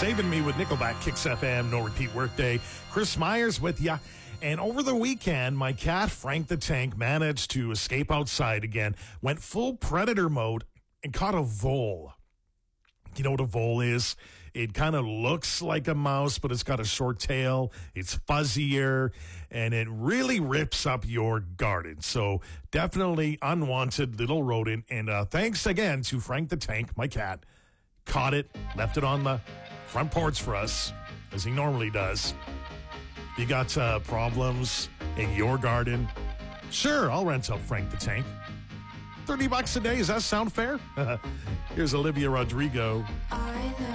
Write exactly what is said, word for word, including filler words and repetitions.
Saving Me with Nickelback, Kicks F M, no repeat workday. Chris Myers with ya. And over the weekend, my cat, Frank the Tank, managed to escape outside again, went full predator mode, and caught a vole. You know what a vole is? It kind of looks like a mouse, but it's got a short tail. It's fuzzier, and it really rips up your garden. So definitely unwanted little rodent. And uh, thanks again to Frank the Tank, my cat. Caught it, left it on the front porch for us, as he normally does. You got uh, problems in your garden? Sure, I'll rent out Frank the Tank. thirty bucks a day, does that sound fair? Here's Olivia Rodrigo.